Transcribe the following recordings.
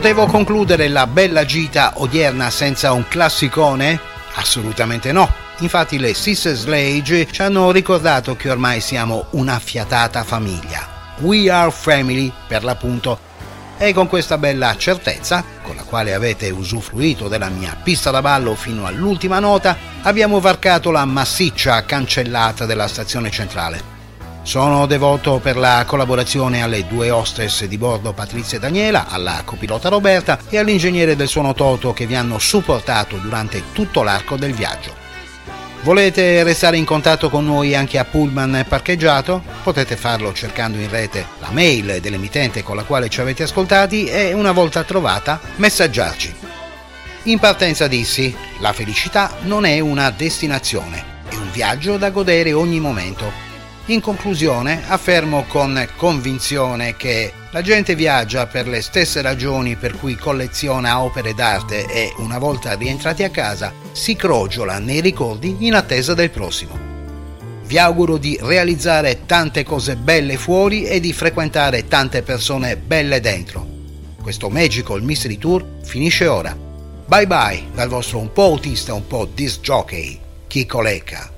Potevo concludere la bella gita odierna senza un classicone? Assolutamente no. Infatti le Sister Sledge ci hanno ricordato che ormai siamo una fiatata famiglia. We are family, per l'appunto. E con questa bella certezza, con la quale avete usufruito della mia pista da ballo fino all'ultima nota, abbiamo varcato la massiccia cancellata della stazione centrale. Sono devoto per la collaborazione alle due hostess di bordo Patrizia e Daniela, alla copilota Roberta e all'ingegnere del suono Toto che vi hanno supportato durante tutto l'arco del viaggio. Volete restare in contatto con noi anche a pullman parcheggiato? Potete farlo cercando in rete la mail dell'emittente con la quale ci avete ascoltati e una volta trovata messaggiarci. In partenza dissi, la felicità non è una destinazione, è un viaggio da godere ogni momento. In conclusione, affermo con convinzione che la gente viaggia per le stesse ragioni per cui colleziona opere d'arte e, una volta rientrati a casa, si crogiola nei ricordi in attesa del prossimo. Vi auguro di realizzare tante cose belle fuori e di frequentare tante persone belle dentro. Questo Magical Mystery Tour finisce ora. Bye bye dal vostro un po' autista, un po' disc jockey, Chico Lecca.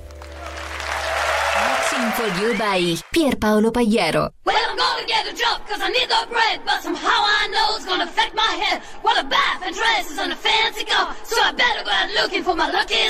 For you by Pierpaolo Pagliaro. Well, I'm gonna get a job cause I need the bread, but somehow I know it's gonna affect my head. What a bath and dress is on a fancy car, so I better go out looking for my lucky